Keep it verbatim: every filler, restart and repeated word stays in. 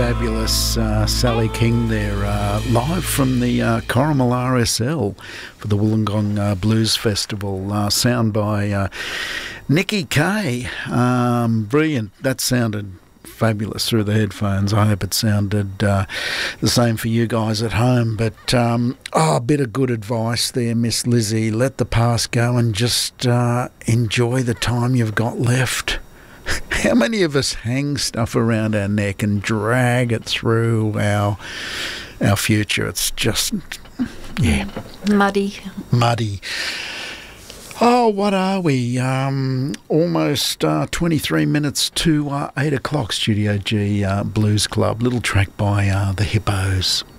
fabulous uh, Sally King there, uh, live from the uh, Corrimal R S L for the Wollongong uh, Blues Festival. Uh, sound by uh, Nikki Kay. Um, brilliant. That sounded fabulous through the headphones. I hope it sounded uh, the same for you guys at home. But um, oh, a bit of good advice there, Miss Lizzie. Let the past go and just uh, enjoy the time you've got left. How many of us hang stuff around our neck and drag it through our our future? It's just, yeah. Muddy. Muddy. Oh, what are we? Um, almost uh, twenty-three minutes to uh, eight o'clock, Studio G uh, Blues Club. Little track by uh, the Hippos.